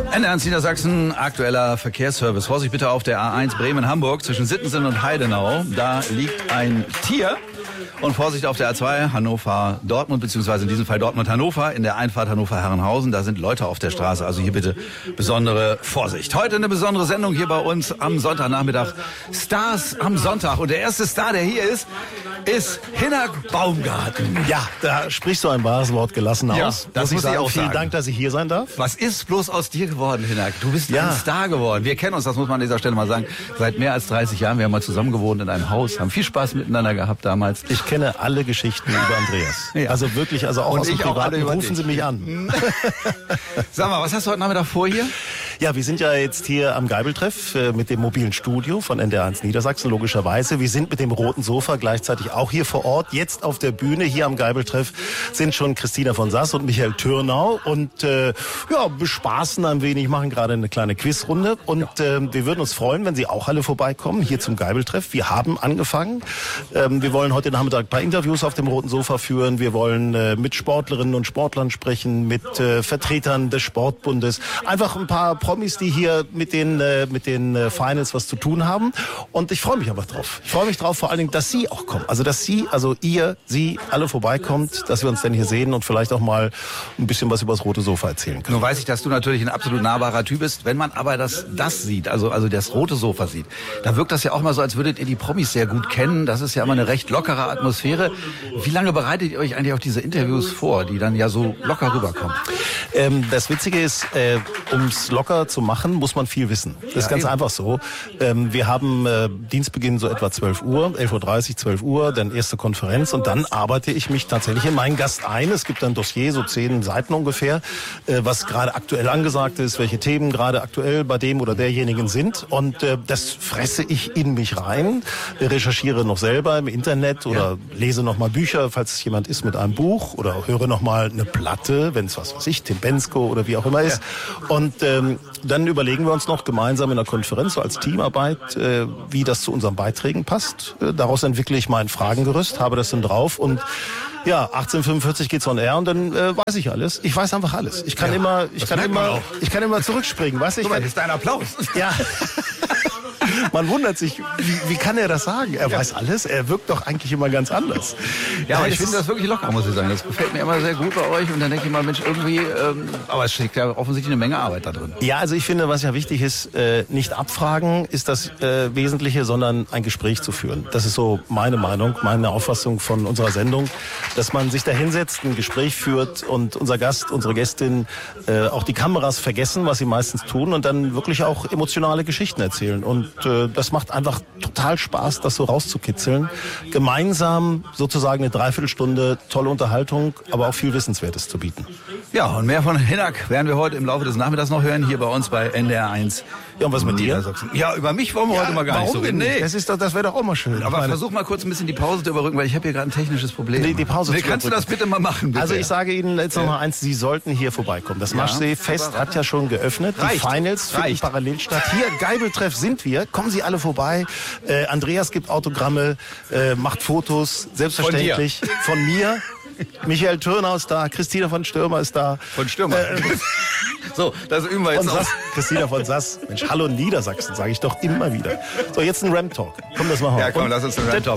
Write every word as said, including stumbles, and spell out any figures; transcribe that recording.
N eins Niedersachsen, aktueller Verkehrsservice. Vorsicht bitte auf der A eins Bremen-Hamburg zwischen Sittensen und Heidenau. Da liegt ein Tier. Und Vorsicht auf der A zwei Hannover-Dortmund, beziehungsweise in diesem Fall Dortmund-Hannover, in der Einfahrt Hannover-Herrenhausen. Da sind Leute auf der Straße, also hier bitte besondere Vorsicht. Heute eine besondere Sendung hier bei uns am Sonntagnachmittag. Stars am Sonntag. Und der erste Star, der hier ist, ist Hinak Baumgarten. Ja, da sprichst du ein wahres Wort gelassen aus. Ja, das muss muss ich ich sagen. auch Vielen sagen. Dank, dass ich hier sein darf. Was ist bloß aus dir geworden, Hinak? Du bist Ja. ein Star geworden. Wir kennen uns, das muss man an dieser Stelle mal sagen, seit mehr als dreißig Jahren. Wir haben mal zusammen gewohnt in einem Haus, haben viel Spaß miteinander gehabt damals. Ich kenne alle Geschichten über Andreas. Ja. Also wirklich, also auch Und aus dem ich auch alle Privaten. über Rufen dich. Sie mich an. Sag mal, was hast du heute Nachmittag vor hier? Ja, wir sind ja jetzt hier am Geibeltreff äh, mit dem mobilen Studio von N D R eins Niedersachsen, logischerweise. Wir sind mit dem roten Sofa gleichzeitig auch hier vor Ort. Jetzt auf der Bühne hier am Geibeltreff sind schon Christina von Sass und Michael Türnau und äh, ja, bespaßen ein wenig, machen gerade eine kleine Quizrunde. Und äh, wir würden uns freuen, wenn Sie auch alle vorbeikommen hier zum Geibeltreff. Wir haben angefangen. Ähm, wir wollen heute Nachmittag ein paar Interviews auf dem roten Sofa führen. Wir wollen äh, mit Sportlerinnen und Sportlern sprechen, mit äh, Vertretern des Sportbundes. Einfach ein paar Promis, die hier mit den, äh, mit den äh, Finals was zu tun haben. Und ich freue mich einfach drauf. Ich freue mich drauf vor allen Dingen, dass Sie auch kommen. Also, dass Sie, also ihr, Sie alle vorbeikommt, dass wir uns dann hier sehen und vielleicht auch mal ein bisschen was über das rote Sofa erzählen können. Nun weiß ich, dass du natürlich ein absolut nahbarer Typ bist. Wenn man aber das, das sieht, also, also das rote Sofa sieht, da wirkt das ja auch mal so, als würdet ihr die Promis sehr gut kennen. Das ist ja immer eine recht lockere Atmosphäre. Wie lange bereitet ihr euch eigentlich auf diese Interviews vor, die dann ja so locker rüberkommen? Ähm, das Witzige ist, äh, ums locker zu machen, muss man viel wissen. Das ist Ja, ganz eben. einfach so. Ähm, wir haben äh, Dienstbeginn so etwa zwölf Uhr, elf Uhr dreißig, zwölf Uhr, dann erste Konferenz und dann arbeite ich mich tatsächlich in meinen Gast ein. Es gibt ein Dossier, so zehn Seiten ungefähr, äh, was gerade aktuell angesagt ist, welche Themen gerade aktuell bei dem oder derjenigen sind. Und äh, das fresse ich in mich rein, recherchiere noch selber im Internet oder lese noch mal Bücher, falls es jemand ist mit einem Buch oder höre noch mal eine Platte, wenn es was weiß ich, Tim Bensko oder wie auch immer ist. Und ähm, dann überlegen wir uns noch gemeinsam in der Konferenz so als Teamarbeit, äh, wie das zu unseren Beiträgen passt. Äh, daraus entwickle ich mein Fragengerüst, habe das dann drauf und ja, achtzehn Uhr fünfundvierzig geht's on air und dann äh, weiß ich alles. Ich weiß einfach alles. Ich kann Ja, immer, ich das kann merkt man immer, auch. ich kann immer zurückspringen, weißt du? Ich Guck mal, kann, das ist dein Applaus. ja. Man wundert sich, wie, wie kann er das sagen? Er weiß alles, er wirkt doch eigentlich immer ganz anders. Ja, aber es ich finde ist- das wirklich locker, muss ich sagen. Das gefällt mir immer sehr gut bei euch. Und dann denke ich mal, Mensch, irgendwie, ähm, aber es steckt ja offensichtlich eine Menge Arbeit da drin. Ja, also ich finde, was ja wichtig ist, äh, nicht abfragen ist das äh, Wesentliche, sondern ein Gespräch zu führen. Das ist so meine Meinung, meine Auffassung von unserer Sendung, dass man sich da hinsetzt, ein Gespräch führt und unser Gast, unsere Gästin äh, auch die Kameras vergessen, was sie meistens tun und dann wirklich auch emotionale Geschichten erzählen. Und äh, das macht einfach total Spaß, das so rauszukitzeln. Gemeinsam sozusagen eine Dreiviertelstunde tolle Unterhaltung, aber auch viel Wissenswertes zu bieten. Ja, und mehr von Hinak werden wir heute im Laufe des Nachmittags noch hören, hier bei uns bei N D R eins. Ja, und was mit dir? Niedersachsen. Ja, über mich wollen wir heute mal gar nicht so Warum reden. denn nicht? Nee. Das, ist doch, das wäre doch auch mal schön. Aber Ich meine- versuch mal kurz ein bisschen die Pause zu überbrücken, weil ich habe hier gerade ein technisches Problem. Nee, die Pause Nee, zu kannst du das überbrücken. bitte mal machen, bitte? Also ich sage Ihnen jetzt noch mal eins, Sie sollten hier vorbeikommen. Das Maschsee-Fest hat ja schon geöffnet. Die Reicht. Finals finden Reicht. parallel statt. Hier, Geibeltreff sind wir. Kommen Sie alle vorbei. Äh, Andreas gibt Autogramme, äh, macht Fotos, selbstverständlich. Von, mir. Michael Türnau ist da, Christina von Stürmer ist da. Von Stürmer. So, das üben wir jetzt Und auch. Sass, Christina von Sass. Mensch, hallo Niedersachsen, sage ich doch immer wieder. So, jetzt ein Ram-Talk. Komm, das machen wir. Ja, komm, Und- lass uns den Rant